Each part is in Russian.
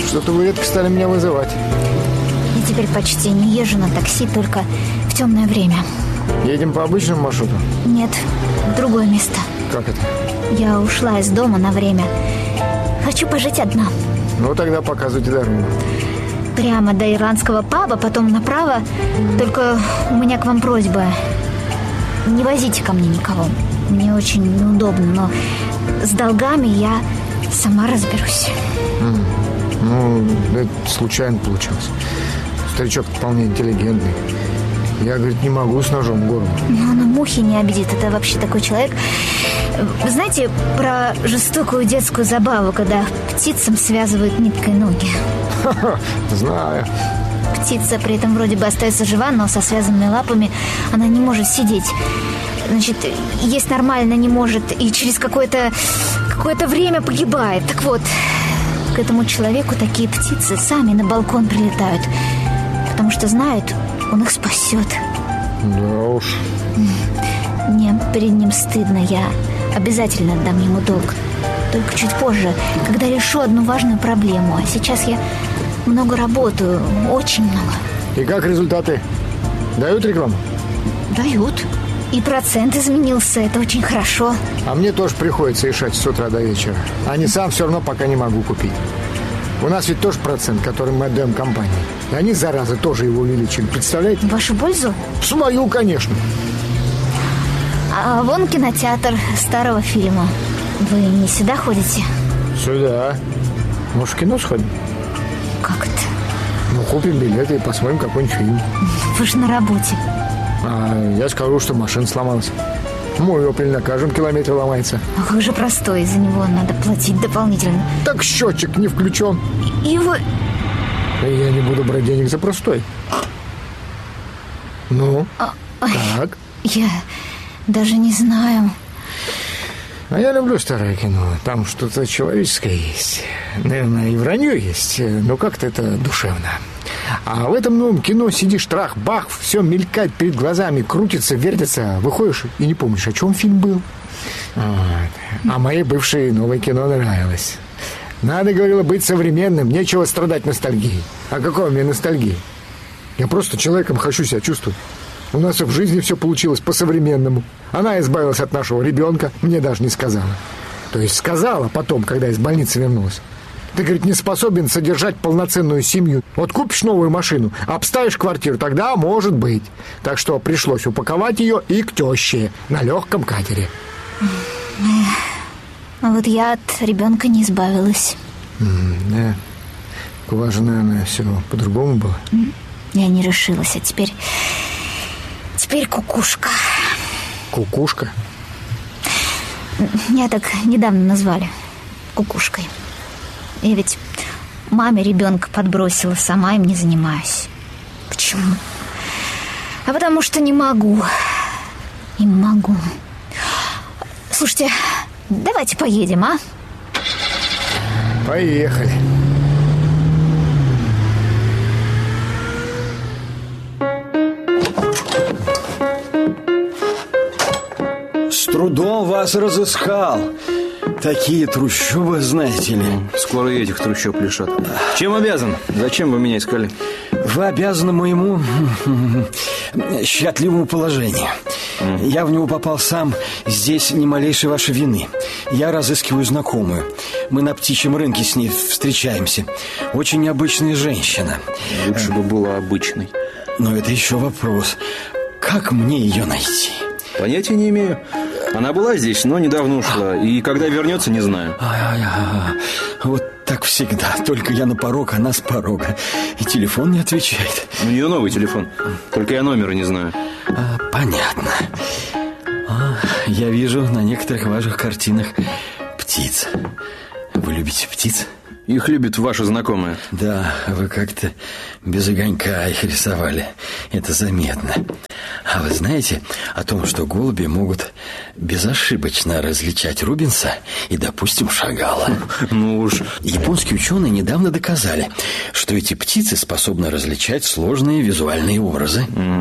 Что-то вы редко стали меня вызывать. Я теперь почти не езжу на такси, только в темное время. Едем по обычному маршруту? Нет, в другое место. Как это? Я ушла из дома на время. Хочу пожить одна. Ну, тогда показывайте дорогу. Прямо до ирландского паба, потом направо. Только у меня к вам просьба. Не возите ко мне никого. Мне очень неудобно, но с долгами я сама разберусь. Ну, это случайно получилось. Старичок вполне интеллигентный. Я, говорит, не могу с ножом в горло. Но он мухи не обидит. Это вообще такой человек. Вы знаете про жестокую детскую забаву, когда птицам связывают ниткой ноги? Знаю. Птица при этом вроде бы остается жива, но со связанными лапами она не может сидеть. Значит, есть нормально не может и через какое-то время погибает. Так вот, к этому человеку такие птицы сами на балкон прилетают, потому что знают, он их спасет. Да уж. Мне перед ним стыдно. Я обязательно отдам ему долг. Только чуть позже, когда решу одну важную проблему. А сейчас я много работаю, очень много. И как результаты? Дают рекламу? Дают. И процент изменился, это очень хорошо. А мне тоже приходится решать с утра до вечера. А не сам все равно пока не могу купить. У нас ведь тоже процент, который мы отдаем компании. И они, зараза, тоже его увеличили. Представляете? В вашу пользу? В свою, конечно. А вон кинотеатр старого фильма. Вы не сюда ходите? Сюда. Может, в кино сходим? Как это? Ну, купим билеты и посмотрим какой-нибудь фильм. Вы же на работе. А я скажу, что машина сломалась. Мой Opel на каждом километре ломается. Ах, вы же простой, за него надо платить дополнительно. Так счетчик не включен. И вы... Я не буду брать денег за простой. Ну, как? Я даже не знаю. А я люблю старое кино. Там что-то человеческое есть. Наверное, и вранье есть, но как-то это душевно. А в этом новом кино сидишь, трах-бах, все мелькает перед глазами, крутится, вертится, выходишь и не помнишь, о чем фильм был. Вот. А моей бывшей новое кино нравилось. Надо, говорила, быть современным, нечего страдать ностальгией. А какой у меня ностальгии? Я просто человеком хочу себя чувствовать. У нас в жизни все получилось по-современному. Она избавилась от нашего ребенка, мне даже не сказала. То есть сказала потом, когда из больницы вернулась. Ты, говорит, не способен содержать полноценную семью. Вот купишь новую машину, обставишь квартиру, тогда может быть. Так что пришлось упаковать ее и к теще на легком катере. А вот я от ребенка не избавилась. Да. У вас же, наверное, все по-другому было. Я не решилась, а теперь кукушка. Кукушка? Меня так недавно назвали кукушкой. Я ведь маме ребенка подбросила, сама им не занимаюсь. Почему? А потому что не могу. Не могу. Слушайте, давайте поедем, а? Поехали. С трудом вас разыскал. Такие трущобы, знаете ли. Скоро и этих трущоб лишат. Чем обязан? Зачем вы меня искали? Вы обязаны моему счастливому положению. Я в него попал сам. Здесь ни малейшей вашей вины. Я разыскиваю знакомую. Мы на птичьем рынке с ней встречаемся. Очень необычная женщина. Лучше бы была обычной. Но это еще вопрос. Как мне ее найти? Понятия не имею. Она была здесь, но недавно ушла. И когда вернется, не знаю. Вот так всегда. Только я на порог, она с порога. И телефон не отвечает. У нее новый телефон. Только я номера не знаю. Понятно. Я вижу на некоторых ваших картинах птиц. Вы любите птиц? Их любят ваши знакомые. Да, вы как-то без огонька их рисовали. Это заметно. А вы знаете о том, что голуби могут безошибочно различать Рубенса и, допустим, Шагала? Ну уж. Японские ученые недавно доказали, что эти птицы способны различать сложные визуальные образы.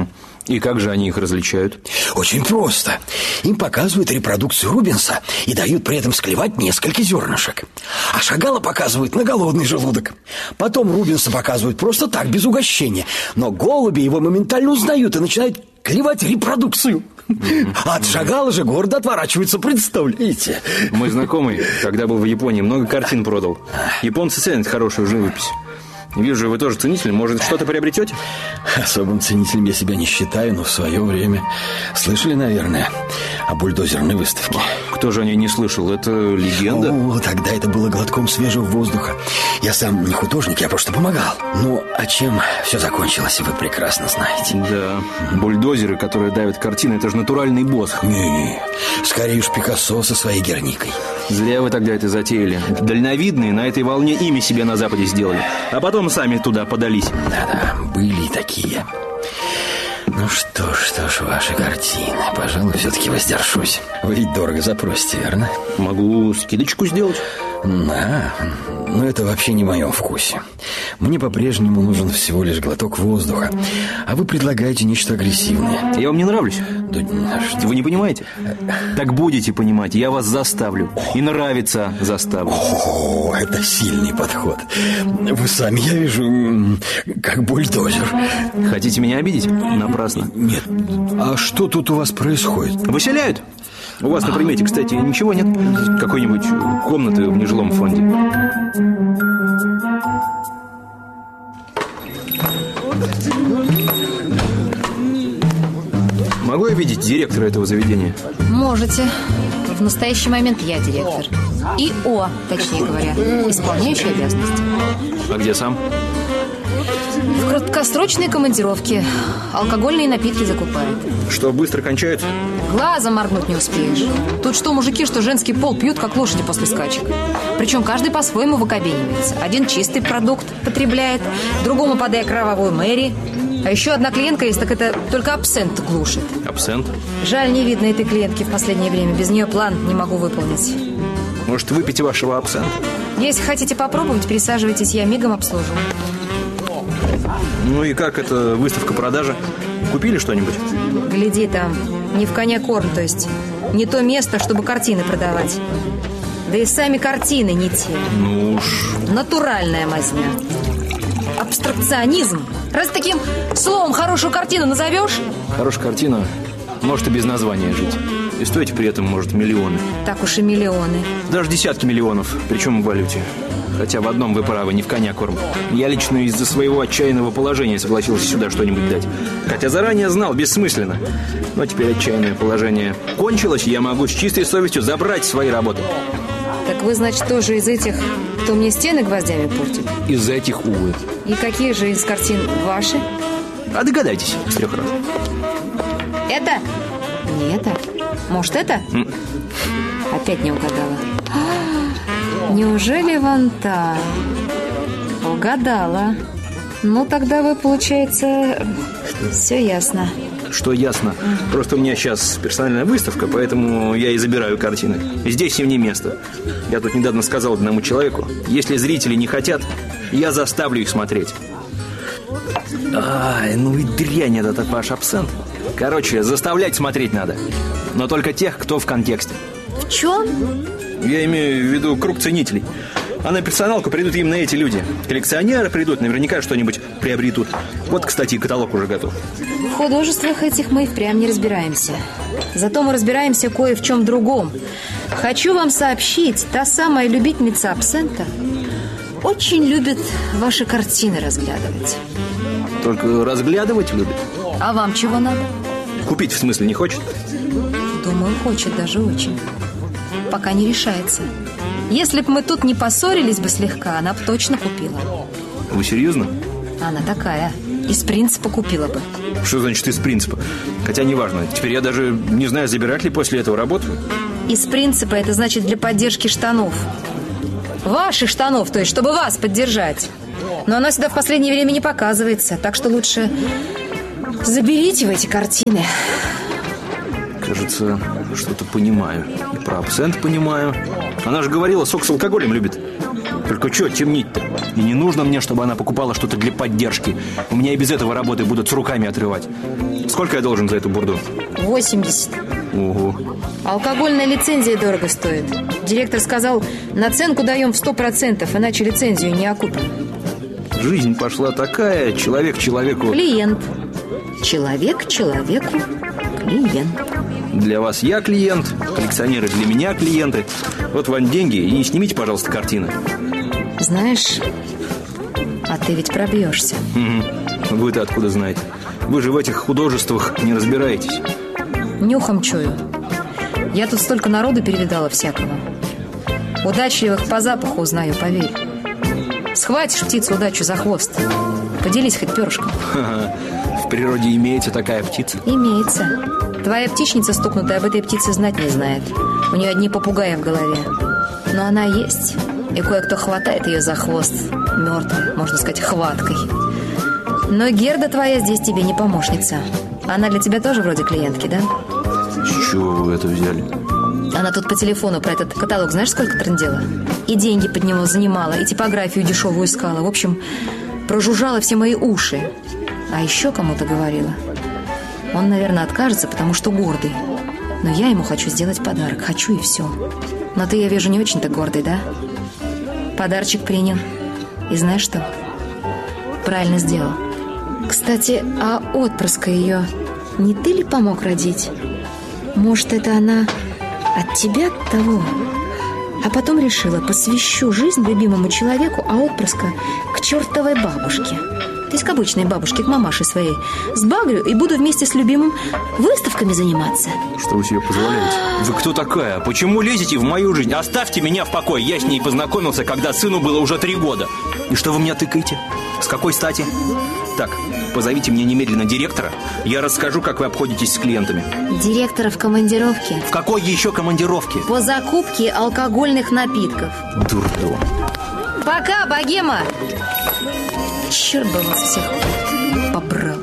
И как же они их различают? Очень просто. Им показывают репродукцию Рубенса и дают при этом склевать несколько зернышек. А Шагала показывают на голодный желудок. Потом Рубенса показывают просто так, без угощения. Но голуби его моментально узнают и начинают клевать репродукцию. А от Шагала же гордо отворачиваются, представляете? Мой знакомый, когда был в Японии, много картин продал. Японцы ценят хорошую живопись. Вижу, вы тоже ценитель. Может, что-то приобретете? Особым ценителем я себя не считаю, но в свое время слышали, наверное, о бульдозерной выставке. Кто же о ней не слышал? Это легенда? О, тогда это было глотком свежего воздуха. Я сам не художник, я просто помогал. Ну, а чем все закончилось, вы прекрасно знаете. Да, бульдозеры, которые давят картины, это же натуральный босх. Не, скорее уж Пикассо со своей Герникой. Зря вы тогда это затеяли. Дальновидные на этой волне имя себе на Западе сделали. А потом сами туда подались. Да-да, были и такие. Ну что ж, ваши картины. Пожалуй, все-таки воздержусь. Вы ведь дорого запросите, верно? Могу скидочку сделать. Да, но это вообще не в моем вкусе. Мне по-прежнему нужен всего лишь глоток воздуха. А вы предлагаете нечто агрессивное. Я вам не нравлюсь? Да, вы не понимаете? Так будете понимать, я вас заставлю. И нравиться заставлю. О, это сильный подход. Вы сами, я вижу, как бульдозер. Хотите меня обидеть? Напрасно. Нет. А что тут у вас происходит? Выселяют? У вас на примете, кстати, ничего нет? Какой-нибудь комнаты в нежилом фонде? Могу я видеть директора этого заведения? Можете. В настоящий момент я директор. ИО, точнее говоря, исполняющий обязанности. А где сам? В краткосрочной командировке. Алкогольные напитки закупает. Что, быстро кончаются? Глазом моргнуть не успеешь. Тут что мужики, что женский пол пьют, как лошади после скачек. Причем каждый по-своему выкобенивается. Один чистый продукт потребляет, другому подай кровавую Мэри. А еще одна клиентка есть, так это только абсент глушит. Абсент? Жаль, не видно этой клиентки в последнее время. Без нее план не могу выполнить. Может, выпейте вашего абсента? Если хотите попробовать, присаживайтесь, я мигом обслужу. Ну и как эта выставка-продажа? Купили что-нибудь? Гляди там, не в коня корм, то есть не то место, чтобы картины продавать. Да и сами картины не те. Ну уж... Натуральная мазня. Абстракционизм. Раз таким словом хорошую картину назовешь? Хорошая картина может и без названия жить. И стоить при этом может миллионы. Так уж и миллионы. Даже десятки миллионов, причем в валюте. Хотя в одном вы правы, не в коня корм. Я лично из-за своего отчаянного положения согласился сюда что-нибудь дать. Хотя заранее знал, бессмысленно. Но теперь отчаянное положение кончилось, и я могу с чистой совестью забрать свои работы. Так вы, значит, тоже из этих, кто мне стены гвоздями портит? Из-за этих, увы. И какие же из картин ваши? А догадайтесь с 3 раз. Это? Не это. Может, это? Опять не угадала. Неужели вон та? Угадала. Ну, тогда вы, получается, все ясно. Что ясно? Просто у меня сейчас персональная выставка, поэтому я и забираю картины. Здесь им не место. Я тут недавно сказал одному человеку: если зрители не хотят, я заставлю их смотреть. Ай, ну и дрянь этот ваш абсент. Короче, заставлять смотреть надо. Но только тех, кто в контексте. В чем? Я имею в виду круг ценителей. А на персоналку придут именно эти люди. Коллекционеры придут, наверняка что-нибудь приобретут. Вот, кстати, и каталог уже готов. В художествах этих мы и впрямь не разбираемся. Зато мы разбираемся кое в чем другом. Хочу вам сообщить, та самая любительница абсента очень любит ваши картины разглядывать. Только разглядывать любит? А вам чего надо? Купить, в смысле, не хочет? Думаю, хочет даже очень. Пока не решается. Если б мы тут не поссорились бы слегка, она бы точно купила. Вы серьезно? Она такая. Из принципа купила бы. Что значит из принципа? Хотя неважно. Теперь я даже не знаю, забирать ли после этого работу. Из принципа это значит для поддержки штанов. Ваших штанов, то есть, чтобы вас поддержать. Но она сюда в последнее время не показывается. Так что лучше заберите вы эти картины. Кажется, что-то понимаю. И про абсент понимаю. Она же говорила, сок с алкоголем любит. Только что темнить-то? И не нужно мне, чтобы она покупала что-то для поддержки. У меня и без этого работы будут с руками отрывать. Сколько я должен за эту бурду? 80. Ого. Алкогольная лицензия дорого стоит. Директор сказал, наценку даем в 100%, иначе лицензию не окупим. Жизнь пошла такая, человек человеку... Клиент. Человек человеку клиент. Для вас я клиент, коллекционеры для меня клиенты. Вот вам деньги и снимите, пожалуйста, картины. Знаешь, а ты ведь пробьешься. Угу. Вы-то откуда знаете? Вы же в этих художествах не разбираетесь. Нюхом чую. Я тут столько народу перевидала всякого. Удачливых по запаху узнаю, поверь. Схватишь птицу удачу за хвост, поделись хоть перышком. Ха-ха. В природе имеется такая птица? Имеется. Твоя птичница стукнутая об этой птице знать не знает. У нее одни попугаи в голове. Но она есть, и кое-кто хватает ее за хвост мертвой, можно сказать, хваткой. Но Герда твоя здесь тебе не помощница. Она для тебя тоже вроде клиентки, да? С чего вы это взяли? Она тут по телефону про этот каталог знаешь сколько трындела? И деньги под него занимала, и типографию дешевую искала. В общем, прожужжала все мои уши. А еще кому-то говорила. Он, наверное, откажется, потому что гордый. Но я ему хочу сделать подарок. Хочу и все. Но ты, я вижу, не очень-то гордый, да? Подарочек принял. И знаешь что? Правильно сделал. Кстати, а отпрыска ее не ты ли помог родить? Может, это она от тебя того? А потом решила, посвящу жизнь любимому человеку, а отпрыска к чертовой бабушке. То есть к обычной бабушке, к мамаше своей. Сбагрю и буду вместе с любимым выставками заниматься. Что вы себе позволяете? Вы кто такая? Почему лезете в мою жизнь? Оставьте меня в покое. Я с ней познакомился, когда сыну было уже 3 года. И что вы меня тыкаете? С какой стати? Так, позовите мне немедленно директора. Я расскажу, как вы обходитесь с клиентами. Директора в командировке. В какой еще командировке? По закупке алкогольных напитков. Дурдом. Пока, богема! Черт бы вас всех побрал.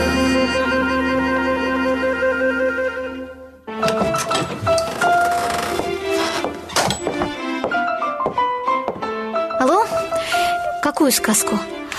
Алло? Какую сказку?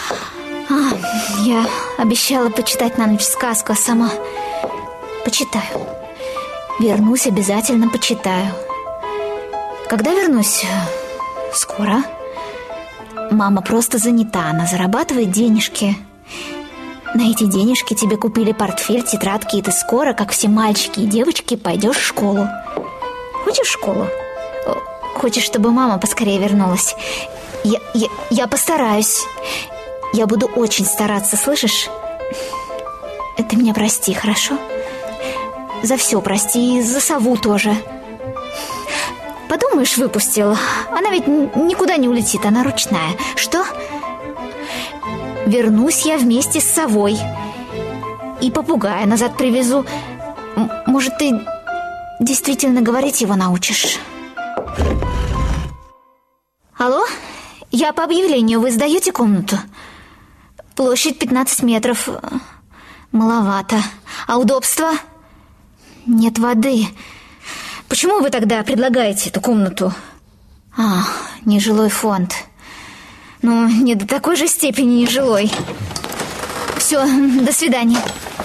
Я обещала почитать на ночь сказку, а сама почитаю. Вернусь, обязательно почитаю. Когда вернусь? Скоро. Мама просто занята, она зарабатывает денежки. На эти денежки тебе купили портфель, тетрадки, и ты скоро, как все мальчики и девочки, пойдешь в школу. Хочешь в школу? Хочешь, чтобы мама поскорее вернулась? Я постараюсь. Я буду очень стараться, слышишь? Ты меня прости, хорошо? За все прости, и за сову тоже. Подумаешь, выпустил. Она ведь никуда не улетит, она ручная. Что? Вернусь я вместе с совой. И попугая назад привезу. Может, ты действительно говорить его научишь? Алло? Я по объявлению. Вы сдаете комнату? Площадь 15 метров. Маловато. А удобства? Нет воды. Почему вы тогда предлагаете эту комнату? Нежилой фонд. Ну, не до такой же степени нежилой. Все, до свидания.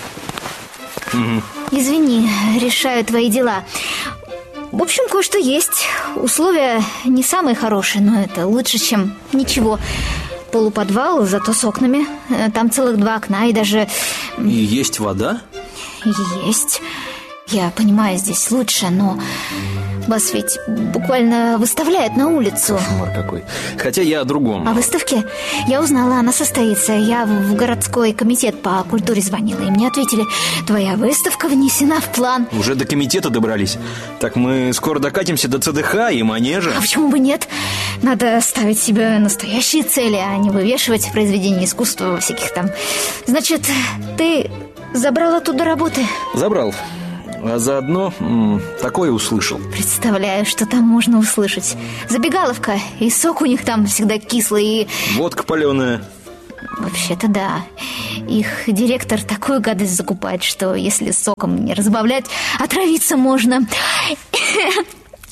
Извини, решаю твои дела. В общем, кое-что есть. Условия не самые хорошие, но это лучше, чем ничего. Полуподвал, зато с окнами. Там целых 2 окна и даже... И есть вода? Есть. Я понимаю, здесь лучше, но вас ведь буквально выставляют на улицу. Кошмар какой. Хотя я о другом. О выставке? Я узнала, она состоится. Я в городской комитет по культуре звонила, и мне ответили: твоя выставка внесена в план. Уже до комитета добрались. Так мы скоро докатимся до ЦДХ и манежа. А почему бы нет? Надо ставить себе настоящие цели, а не вывешивать произведения искусства всяких там. Значит, ты забрал оттуда работы? Забрал. А заодно такое услышал. Представляю, что там можно услышать. Забегаловка, и сок у них там всегда кислый, и... Водка паленая. Вообще-то да. Их директор такую гадость закупает, что если соком не разбавлять, отравиться можно.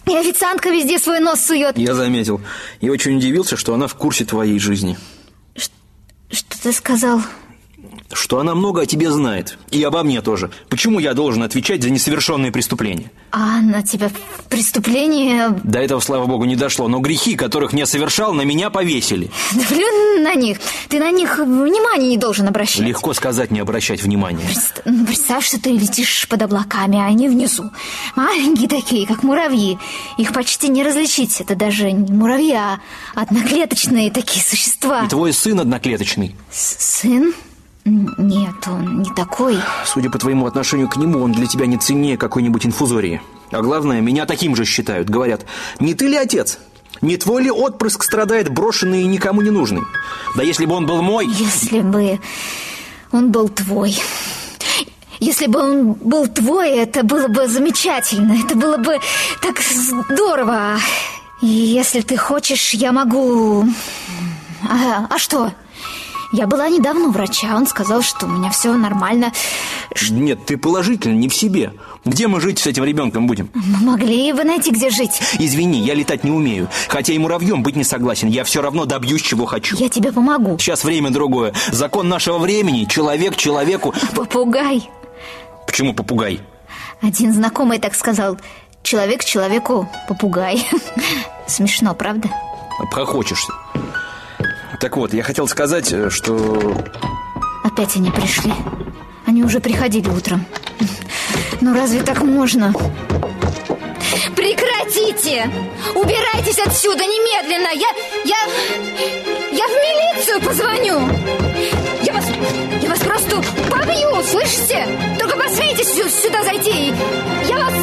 И официантка везде свой нос сует. Я заметил. И очень удивился, что она в курсе твоей жизни. Что ты сказал? Что она много о тебе знает. И обо мне тоже. Почему я должен отвечать за несовершенные преступления? А на тебя преступление... До этого, слава богу, не дошло. Но грехи, которых не совершал, на меня повесили. Да блин на них. Ты на них внимания не должен обращать. Легко сказать, не обращать внимания. Представь, что ты летишь под облаками, а они внизу. Маленькие такие, как муравьи. Их почти не различить. Это даже не муравьи, а одноклеточные такие существа. И твой сын одноклеточный. Сын? Нет, он не такой. Судя по твоему отношению к нему, он для тебя не ценнее какой-нибудь инфузории. А главное, меня таким же считают. Говорят, не ты ли отец? Не твой ли отпрыск страдает брошенный и никому не нужный? Да если бы он был мой... Если бы он был твой... Если бы он был твой, это было бы замечательно. Это было бы так здорово. И если ты хочешь, я могу... А что? Я была недавно у врача, он сказал, что у меня все нормально. Нет, ты положительно, не в себе. Где мы жить с этим ребенком будем? Мы могли бы найти, где жить. Извини, я летать не умею. Хотя и муравьем быть не согласен. Я все равно добьюсь, чего хочу. Я тебе помогу. Сейчас время другое. Закон нашего времени. Человек человеку... Попугай. Почему попугай? Один знакомый так сказал. Человек человеку попугай. Смешно, правда? Обхохочешься. Так вот, я хотел сказать, что... Опять они пришли. Они уже приходили утром. Ну разве так можно? Прекратите! Убирайтесь отсюда немедленно! Я в милицию позвоню! Я вас просто побью, слышите? Только посмейте сюда зайти! Я вас...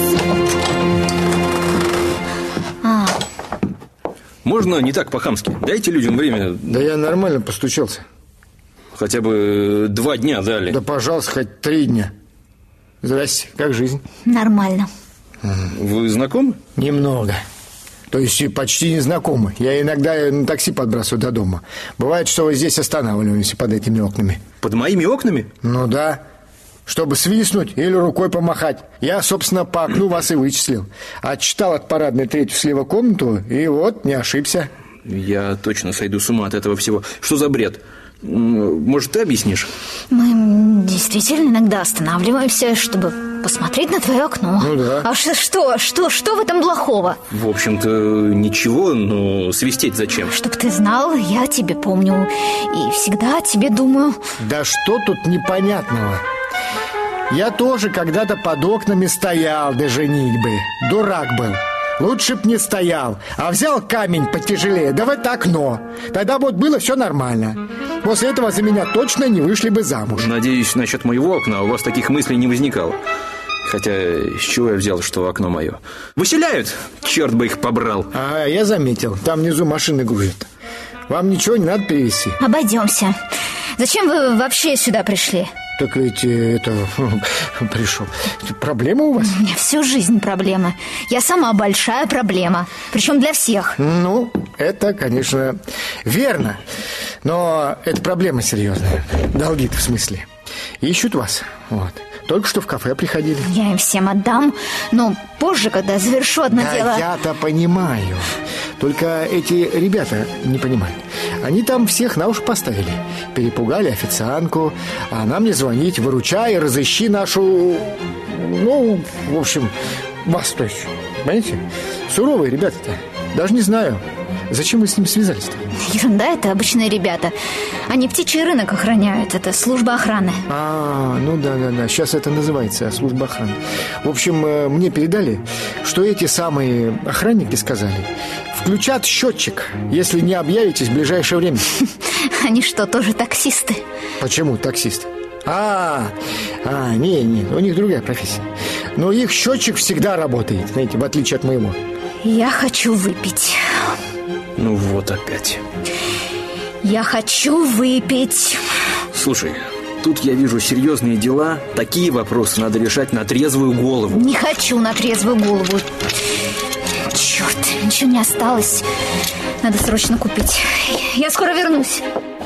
Можно не так по-хамски? Дайте людям время. Да я нормально постучался. Хотя бы 2 дня дали. Да, пожалуйста, хоть 3 дня. Здрасте, как жизнь? Нормально. Вы знакомы? Немного. То есть почти не знакомы. Я иногда на такси подбрасываю до дома. Бывает, что вы здесь останавливаемся под этими окнами. Под моими окнами? Ну да. Чтобы свистнуть или рукой помахать. Я, собственно, по окну вас и вычислил. Отчитал от парадной 3-ю слева комнату, и вот, не ошибся. Я точно сойду с ума от этого всего. Что за бред? Может, ты объяснишь? Мы действительно иногда останавливаемся, чтобы посмотреть на твое окно. Ну да. А что в этом плохого? В общем-то, ничего, но свистеть зачем? Чтоб ты знал, я тебе помню и всегда о тебе думаю. Да что тут непонятного? Я тоже когда-то под окнами стоял до женитьбы. Дурак был. Лучше б не стоял, а взял камень потяжелее, да в это окно. Тогда вот было все нормально. После этого за меня точно не вышли бы замуж. Надеюсь, насчет моего окна у вас таких мыслей не возникало. Хотя, с чего я взял, что окно мое? Выселяют! Черт бы их побрал. А, я заметил, там внизу машины грузят. Вам ничего не надо перевезти? Обойдемся. Зачем вы вообще сюда пришли? Так ведь пришел. Проблема у вас? У меня всю жизнь проблемы. Я сама большая проблема. Причем для всех. Ну, это, конечно, верно. Но это проблема серьезная. Долги-то в смысле. Ищут вас. Вот. Только что в кафе приходили. Я им всем отдам, но позже, когда завершу одно дело. Да, я-то понимаю. Только эти ребята не понимают. Они там всех на уши поставили. Перепугали официантку. А она мне звонить: выручай, разыщи нашу... Ну, в общем, вас, то есть. Понимаете? Суровые ребята-то. Даже не знаю, зачем вы с ним связались-то? Ерунда, это обычные ребята. Они птичий рынок охраняют. Это служба охраны. Ну да. Сейчас это называется служба охраны. В общем, мне передали, что эти самые охранники сказали: включат счетчик, если не объявитесь в ближайшее время. Они что, тоже таксисты? Почему таксисты? Не, у них другая профессия. Но их счетчик всегда работает, знаете, в отличие от моего. Я хочу выпить. Ну вот опять. Я хочу выпить. Слушай, тут я вижу серьезные дела. Такие вопросы надо решать на трезвую голову. Не хочу на трезвую голову. Черт, ничего не осталось. Надо срочно купить. Я скоро вернусь.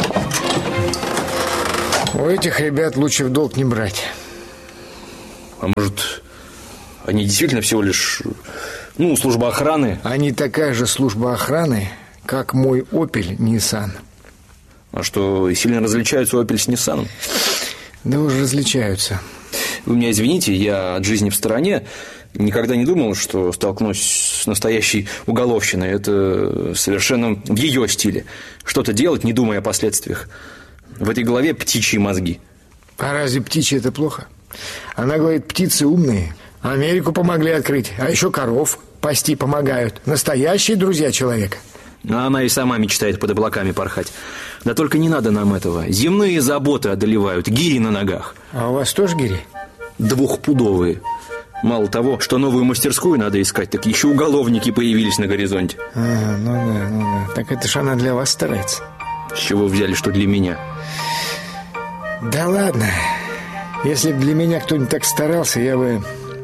У этих ребят лучше в долг не брать. А может, они действительно всего лишь Ну, служба охраны. Они такая же служба охраны, как мой Opel Nissan. А что, сильно различаются Opel с Nissan? Да уж различаются. Вы меня извините, я от жизни в стороне. Никогда не думал, что столкнусь с настоящей уголовщиной. Это совершенно в ее стиле. Что-то делать, не думая о последствиях. В этой голове птичьи мозги. А разве птичьи это плохо? Она говорит, птицы умные. Америку помогли открыть, а еще коров пасти помогают. Настоящие друзья человека. А она и сама мечтает под облаками порхать. Да только не надо нам этого. Земные заботы одолевают, гири на ногах. А у вас тоже гири? 2-пудовые. Мало того, что новую мастерскую надо искать, так еще уголовники появились на горизонте. Ну да. Так это ж она для вас старается. С чего взяли, что для меня? Да ладно. Если бы для меня кто-нибудь так старался, я бы...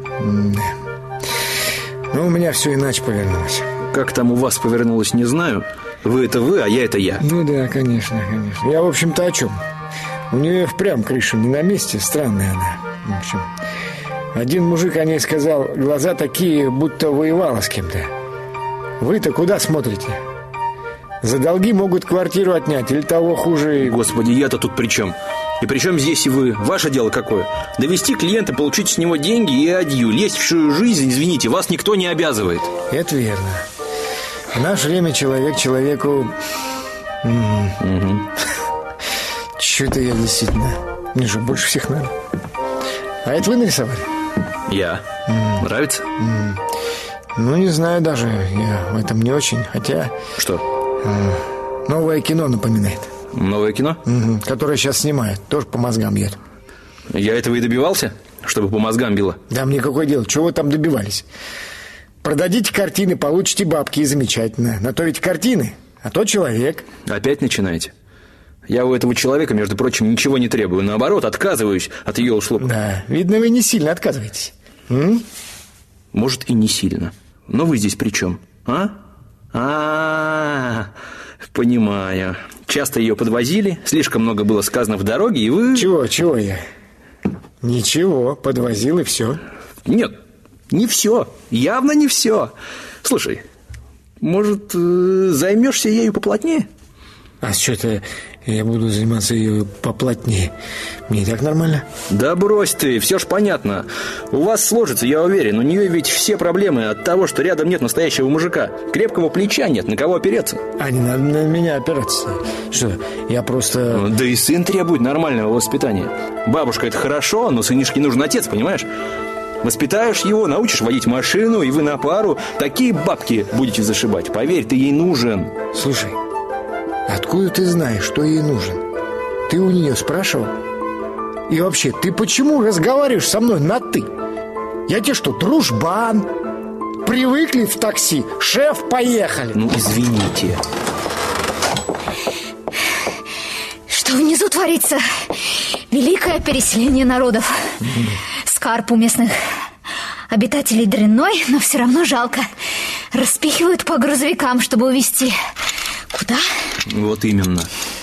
Но у меня все иначе повернулось. Как там у вас повернулось, не знаю. Вы это вы, а я это я. Ну да, конечно. Я, в общем-то, о чем? У нее впрямь крыша не на месте, странная она. В общем, один мужик о ней сказал, глаза такие, будто воевала с кем-то. Вы-то куда смотрите? За долги могут квартиру отнять, или того хуже... Господи, я-то тут при чем? И при чем здесь и вы? Ваше дело какое? Довести клиента, получить с него деньги и адью. Лезть в чужую жизнь, извините, вас никто не обязывает. Это верно. В наше время человек человеку... Чё-то я действительно... Мне же больше всех надо. А это вы нарисовали? Я. Нравится? Ну, не знаю даже. Я в этом не очень. Хотя... Что? Новое кино напоминает. Новое кино? Которое сейчас снимают. Тоже по мозгам бьет. Я этого и добивался? Чтобы по мозгам било? Да мне какое дело? Чего вы там добивались? Продадите картины, получите бабки, и замечательно. На то ведь картины, а то человек. Опять начинаете? Я у этого человека, между прочим, ничего не требую. Наоборот, отказываюсь от ее услуг. Да, видно, вы не сильно отказываетесь. Может, и не сильно. Но вы здесь при чем? Понимаю. Часто ее подвозили, слишком много было сказано в дороге, и вы... Чего я? Ничего, подвозил и все. Нет, не все. Явно не все. Слушай, может, займешься ею поплотнее? А что-то я буду заниматься ею поплотнее. Мне и так нормально. Да брось ты, все ж понятно. У вас сложится, я уверен. У нее ведь все проблемы от того, что рядом нет настоящего мужика. Крепкого плеча нет, на кого опереться. А не надо на меня опираться. Что, я просто... Да и сын требует нормального воспитания. Бабушка, это хорошо, но сынишке нужен отец, понимаешь? Воспитаешь его, научишь водить машину, и вы на пару такие бабки будете зашибать. Поверь, ты ей нужен. Слушай, откуда ты знаешь, что ей нужен? Ты у нее спрашивал? И вообще, ты почему разговариваешь со мной на «ты»? Я тебе что, дружбан? Привыкли в такси? Шеф, поехали. Ну, извините. Что внизу творится? Великое переселение народов. Скарб у местных обитателей дрянной, но все равно жалко. Распихивают по грузовикам, чтобы увезти. Куда? Вот именно.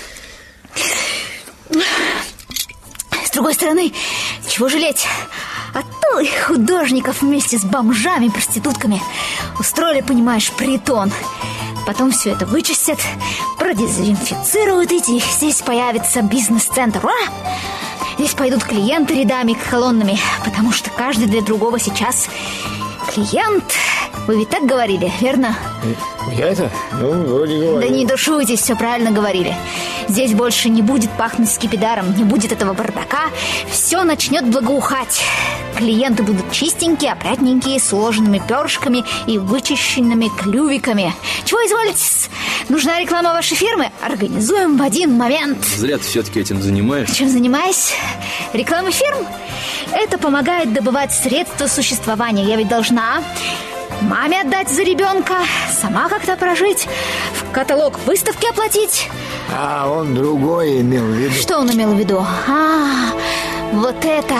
С другой стороны, чего жалеть? А то и художников вместе с бомжами, проститутками устроили, понимаешь, притон. Потом все это вычистят, продезинфицируют, и здесь появится бизнес-центр. Здесь пойдут клиенты рядами, колоннами, потому что каждый для другого сейчас клиент. Вы ведь так говорили, верно? Я это? Ну, вроде говорю. Да не душуйтесь, все правильно говорили. Здесь больше не будет пахнуть скипидаром, не будет этого бардака. Все начнет благоухать. Клиенты будут чистенькие, опрятненькие, с уложенными перышками и вычищенными клювиками. Чего изволите? Нужна реклама вашей фирмы? Организуем в один момент. Зря ты все-таки этим занимаешься. Чем занимаюсь? Рекламой фирм? Это помогает добывать средства существования. Я ведь должна маме отдать за ребенка, сама как-то прожить, в каталог выставки оплатить. А он другое имел в виду. Что он имел в виду? Вот это.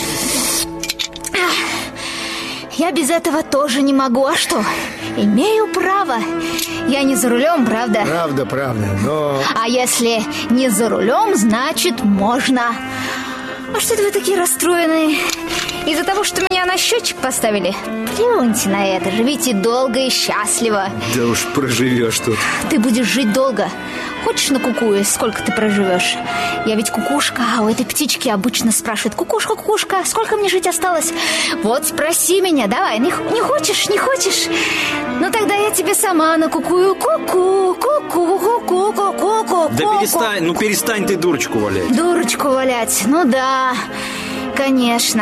Я без этого тоже не могу. А что? Имею право. Я не за рулем, правда? Правда, но... А если не за рулем, значит можно. А что это вы такие расстроенные? Из-за того, что меня на счетчик поставили? Плюньте на это, живите долго и счастливо. Да уж проживешь тут. Ты будешь жить долго. Хочешь накукуюсь, сколько ты проживешь? Я ведь кукушка, а у этой птички обычно спрашивают: кукушка, кукушка, сколько мне жить осталось? Вот спроси меня, давай, не хочешь, не хочешь? Ну тогда я тебе сама накукую. Ку-ку, ку-ку, ку-ку, ку-ку. Да перестань ты дурочку валять. Дурочку валять, ну да, конечно.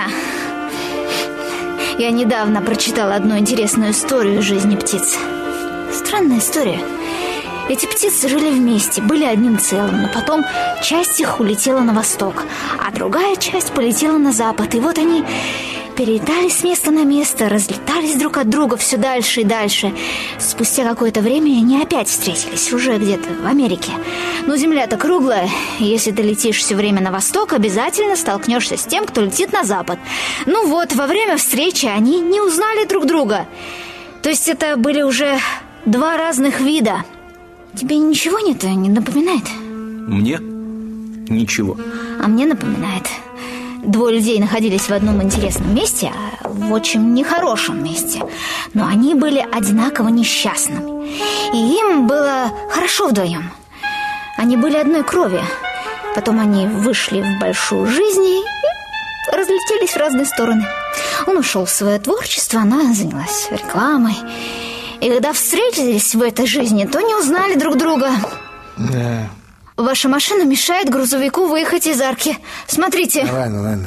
Я недавно прочитала одну интересную историю из жизни птиц. Странная история. Эти птицы жили вместе, были одним целым, но потом часть их улетела на восток, а другая часть полетела на запад. И вот они перелетали с места на место, разлетались друг от друга все дальше и дальше. Спустя какое-то время они опять встретились, уже где-то в Америке. Но земля-то круглая, и если ты летишь все время на восток, обязательно столкнешься с тем, кто летит на запад. Ну вот, во время встречи они не узнали друг друга. То есть это были уже два разных вида. Тебе ничего не напоминает? Мне? Ничего. А мне напоминает. Двое людей находились в одном интересном месте, а в очень нехорошем месте. Но они были одинаково несчастными. И им было хорошо вдвоем. Они были одной крови. Потом они вышли в большую жизнь и разлетелись в разные стороны. Он ушел в свое творчество, она занялась рекламой. И когда встретились в этой жизни, то не узнали друг друга. Да. Ваша машина мешает грузовику выехать из арки. Смотрите. Ладно,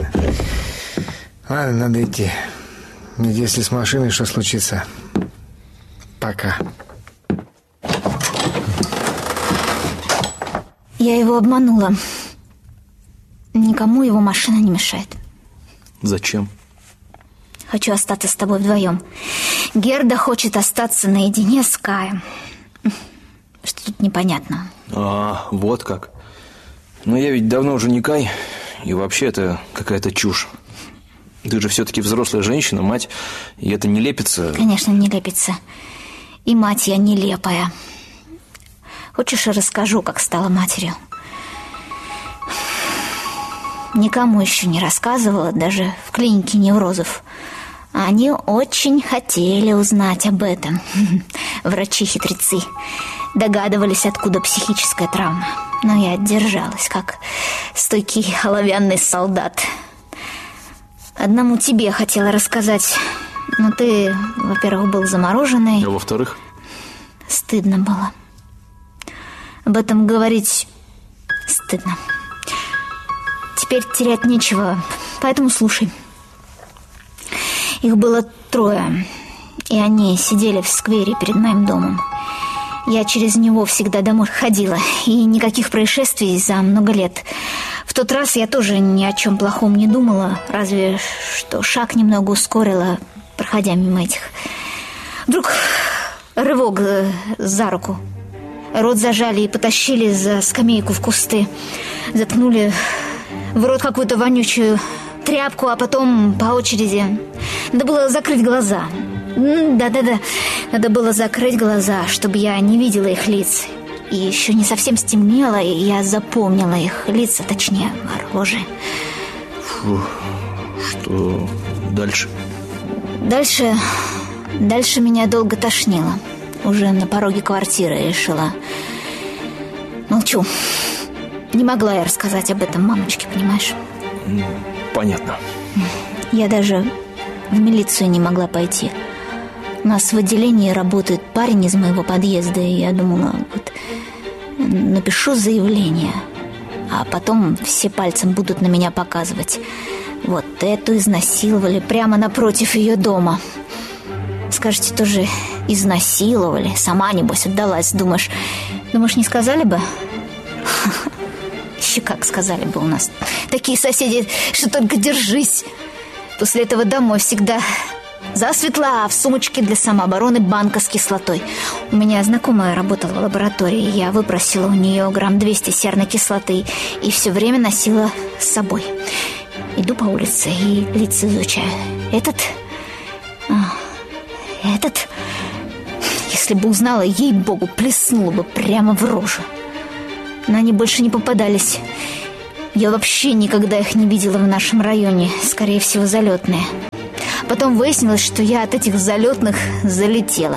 надо идти. Ведь если с машиной что случится. Пока. Я его обманула. Никому его машина не мешает. Зачем? Хочу остаться с тобой вдвоем. Герда хочет остаться наедине с Каем. Что тут непонятно? А, вот как. Но я ведь давно уже не Кай. И вообще это какая-то чушь. Ты же все-таки взрослая женщина, мать. И это не лепится. Конечно, не лепится. И мать я нелепая. Хочешь, я расскажу, как стала матерью? Никому еще не рассказывала, даже в клинике неврозов. Они очень хотели узнать об этом. Врачи-хитрецы догадывались, откуда психическая травма. Но я держалась, как стойкий оловянный солдат. Одному тебе хотела рассказать. Но ты, во-первых, был замороженный. А во-вторых? Стыдно было. Об этом говорить стыдно. Теперь терять нечего, поэтому слушай. Их было 3, и они сидели в сквере перед моим домом. Я через него всегда домой ходила, и никаких происшествий за много лет. В тот раз я тоже ни о чем плохом не думала, разве что шаг немного ускорила, проходя мимо этих. Вдруг рывок за руку. Рот зажали и потащили за скамейку в кусты. Заткнули в рот какую-то вонючую тряпку, а потом по очереди. Надо было закрыть глаза. Да-да-да. Надо было закрыть глаза, чтобы я не видела их лиц. И еще не совсем стемнело, и я запомнила их лица, точнее, рожи. Фу, что дальше? Дальше меня долго тошнило. Уже на пороге квартиры решила. Молчу. Не могла я рассказать об этом мамочке, понимаешь? Понятно. Я даже в милицию не могла пойти. У нас в отделении работает парень из моего подъезда, и я думала, вот напишу заявление, а потом все пальцем будут на меня показывать. Вот эту изнасиловали прямо напротив ее дома. Скажете, тоже изнасиловали. Сама, небось, отдалась. Думаешь, не сказали бы? Еще как сказали бы у нас. Такие соседи, что только держись. После этого домой всегда засветло, а в сумочке для самообороны банка с кислотой. У меня знакомая работала в лаборатории. Я выпросила у нее грамм 200 серной кислоты и все время носила с собой. Иду по улице и лица изучаю. Этот, если бы узнала, ей-богу, плеснула бы прямо в рожу. Но они больше не попадались. Я вообще никогда их не видела в нашем районе. Скорее всего, залетные. Потом выяснилось, что я от этих залетных залетела.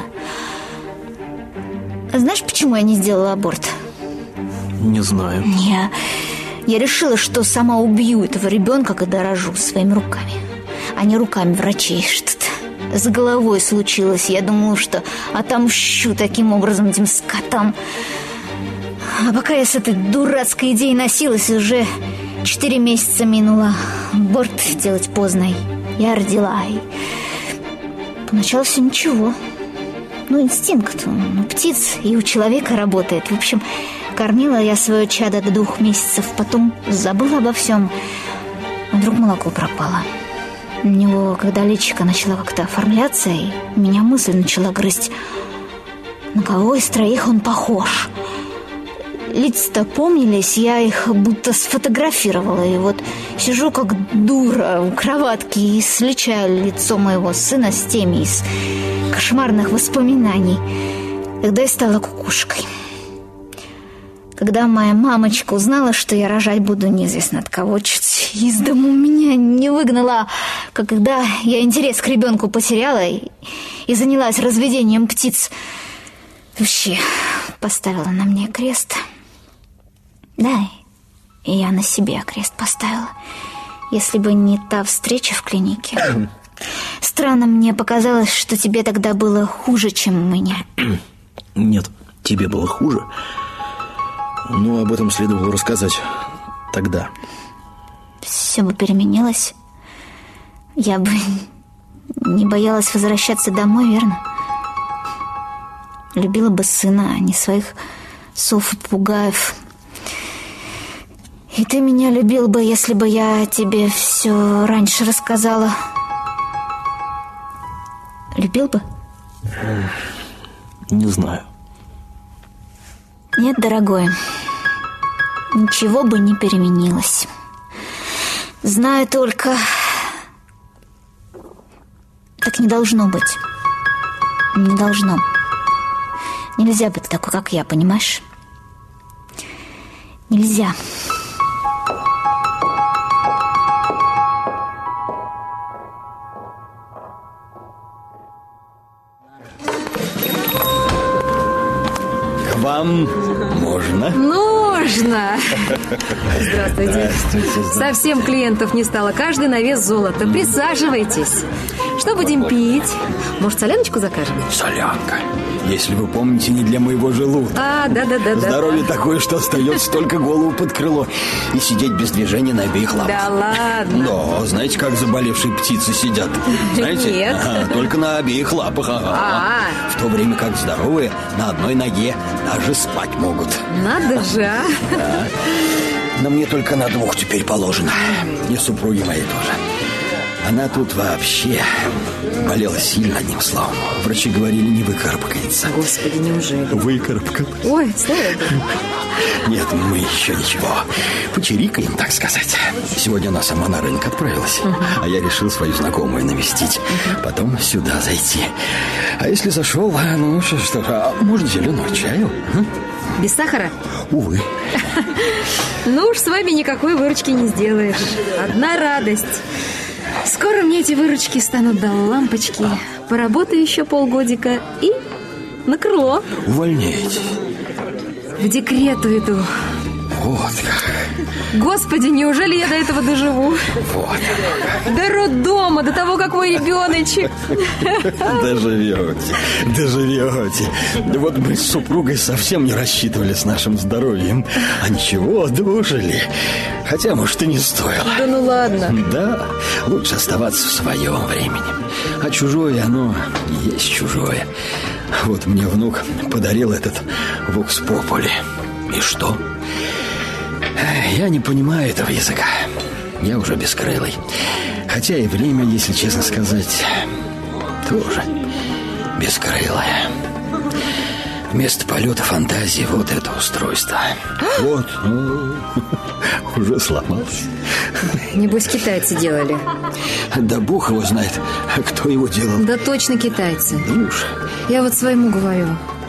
Знаешь, почему я не сделала аборт? Не знаю. Я решила, что сама убью этого ребенка, когда рожу, своими руками. А не руками врачей. Что-то с головой случилось. Я думала, что отомщу таким образом этим скотам. А пока я с этой дурацкой идеей носилась, уже 4 месяца минуло. Аборт делать поздно. Я родила. И поначалу все ничего. Инстинкт у птиц и у человека работает. В общем, кормила я свое чадо до 2 месяцев. Потом забыла обо всем. А вдруг молоко пропало. У него, когда личико начало как-то оформляться, и меня мысль начала грызть. На кого из 3 он похож? Лица-то помнились, я их будто сфотографировала. И вот сижу как дура у кроватки и сличаю лицо моего сына с теми из кошмарных воспоминаний, когда я стала кукушкой. Когда моя мамочка узнала, что я рожать буду неизвестно от кого, чуть из дома меня не выгнала, когда я интерес к ребенку потеряла и занялась разведением птиц. Вообще поставила на мне крест. Да, и я на себе крест поставила. Если бы не та встреча в клинике. Странно мне показалось, что тебе тогда было хуже, чем мне. Нет, тебе было хуже. Но об этом следовало рассказать тогда. Все бы переменилось. Я бы не боялась возвращаться домой, верно? Любила бы сына, а не своих сов и попугаев. И ты меня любил бы, если бы я тебе все раньше рассказала. Любил бы? Не знаю. Нет, дорогой, ничего бы не переменилось. Знаю только, так не должно быть. Не должно. Нельзя быть такой, как я, понимаешь? Нельзя. Вам можно? Нужно. Здравствуйте. Совсем клиентов не стало. Каждый на вес золота. Присаживайтесь. Что будем пить? Может, соляночку закажем? Солянка. Если вы помните, не для моего желудка. Да. Здоровье такое, что остается только голову под крыло и сидеть без движения на обеих лапах. Да ладно. Но знаете, как заболевшие птицы сидят? Знаете? Нет. Только на обеих лапах. В то время как здоровые на одной ноге даже спать могут. Надо же, а? Да. Но мне только на 2 теперь положено. И супруги моей тоже. Она тут вообще болела сильно, одним словом. Врачи говорили, не выкарабкается. Господи, неужели? Выкарабкал. Ой, слава богу. Нет, мы еще ничего. Почирикаем, так сказать. Сегодня она сама на рынок отправилась. А я решил свою знакомую навестить. Потом сюда зайти. А если зашел, ну что ж, может, зеленого чаю? Без сахара? Увы. Ну уж с вами никакой выручки не сделаешь. Одна радость. Скоро мне эти выручки станут до лампочки. Поработаю еще полгодика и на крыло. Увольняете? В декрет уйду. Вот как. Господи, неужели я до этого доживу? Вот. До роддома, до того, как мой ребеночек. Доживете. Вот мы с супругой совсем не рассчитывали с нашим здоровьем. А ничего, дожили. Хотя, может, и не стоило. Да ну ладно. Да, лучше оставаться в своем времени. А чужое, оно есть чужое. Вот мне внук подарил этот вокс попули. И что? Я не понимаю этого языка. Я уже бескрылый. Хотя и время, если честно сказать, тоже бескрылое. Вместо полета фантазии вот это устройство. Вот, уже сломалось. Небось, китайцы делали. Да бог его знает, кто его делал. Да точно китайцы. Ну уж. Я вот своему говорю.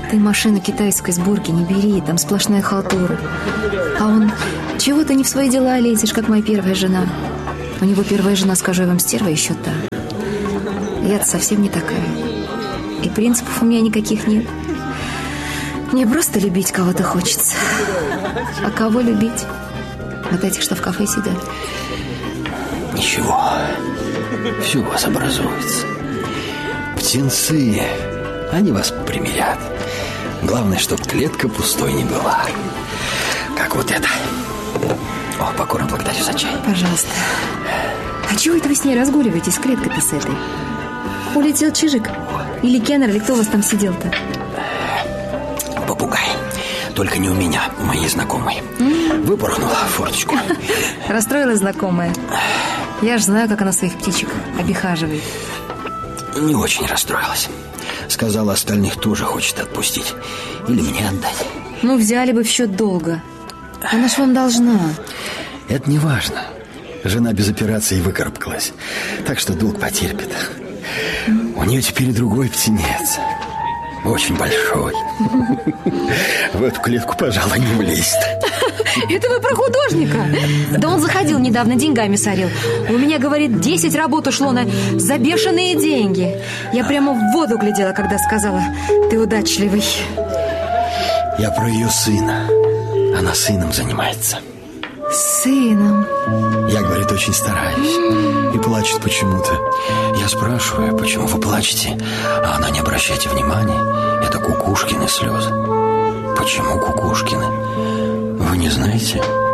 Ты машину китайской сборки не бери, там сплошная халтура. А он, чего ты не в свои дела лезешь, как моя первая жена? У него первая жена, скажу я вам, стерва еще та. Я-то совсем не такая. И принципов у меня никаких нет. Мне просто любить кого-то хочется. А кого любить? Вот этих, что в кафе сидят. Ничего, все у вас образуется. Птенцы, они вас примирят. Главное, чтоб клетка пустой не была. Как вот это. О, покорно благодарю за чай. Пожалуйста. А чего это вы с ней разгуливаетесь, с клеткой-то с этой? Улетел Чижик? Или Кеннер, или кто у вас там сидел-то? Попугай. Только не у меня, у моей знакомой. Выпорхнула в форточку. Расстроилась знакомая. Я ж знаю, как она своих птичек обихаживает. Не очень расстроилась. Сказала, остальных тоже хочет отпустить. Или мне отдать. Ну, взяли бы в счет долга. Она ж вам должна. Это не важно. Жена без операции выкарабкалась. Так что долг потерпит. У нее теперь и другой птенец. Очень большой. В эту клетку, пожалуй, не влезет. Это вы про художника? Да он заходил недавно, деньгами сорил. У меня, говорит, 10 работ ушло за бешеные деньги. Я прямо в воду глядела, когда сказала: ты удачливый. Я про ее сына. Она сыном занимается. Сыном? Я, говорит, очень стараюсь. И плачет почему-то. Я спрашиваю, почему вы плачете? А она: не обращайте внимания. Это Кукушкины слезы. Почему Кукушкины? Вы не знаете?